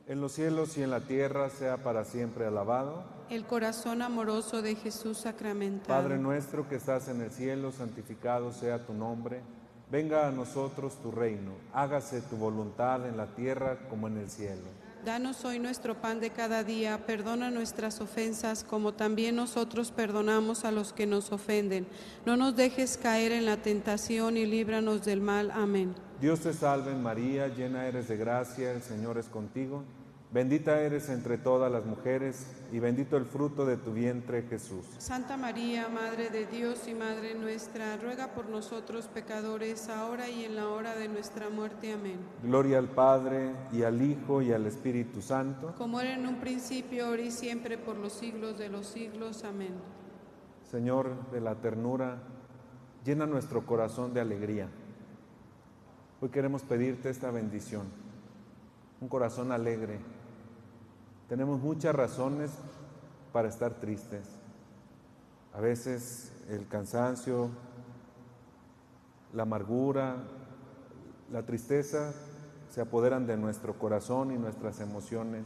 en los cielos y en la tierra, sea para siempre alabado. El corazón amoroso de Jesús sacramentado. Padre nuestro que estás en el cielo, santificado sea tu nombre. Venga a nosotros tu reino. Hágase tu voluntad en la tierra como en el cielo. Danos hoy nuestro pan de cada día. Perdona nuestras ofensas, como también nosotros perdonamos a los que nos ofenden. No nos dejes caer en la tentación y líbranos del mal. Amén. Dios te salve María, llena eres de gracia, el Señor es contigo. Bendita eres entre todas las mujeres, y bendito el fruto de tu vientre, Jesús. Santa María, Madre de Dios y Madre nuestra, ruega por nosotros pecadores, ahora y en la hora de nuestra muerte. Amén. Gloria al Padre, y al Hijo, y al Espíritu Santo. Como era en un principio, ahora y siempre, por los siglos de los siglos. Amén. Señor de la ternura, llena nuestro corazón de alegría. Hoy queremos pedirte esta bendición, un corazón alegre. Tenemos muchas razones para estar tristes. A veces el cansancio, la amargura, la tristeza se apoderan de nuestro corazón y nuestras emociones.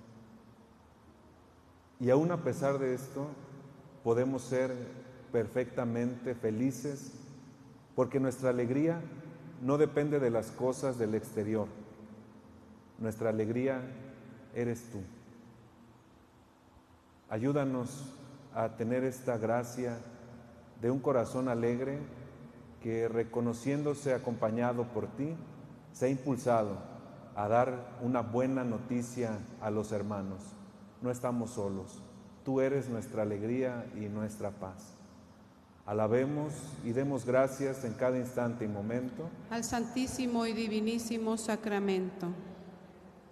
Y aún a pesar de esto, podemos ser perfectamente felices, porque nuestra alegría no depende de las cosas del exterior. Nuestra alegría eres tú. Ayúdanos a tener esta gracia de un corazón alegre que, reconociéndose acompañado por ti, sea impulsado a dar una buena noticia a los hermanos. No estamos solos. Tú eres nuestra alegría y nuestra paz. Alabemos y demos gracias en cada instante y momento al Santísimo y Divinísimo Sacramento.